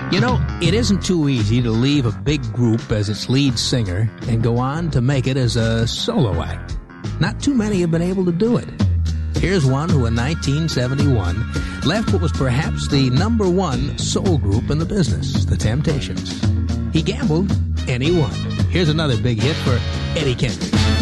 You know, it isn't too easy to leave a big group as its lead singer and go on to make it as a solo act. Not too many have been able to do it. Here's one who in 1971 left what was perhaps the number one soul group in the business, The Temptations. He gambled and he won. Here's another big hit for Eddie Kendricks.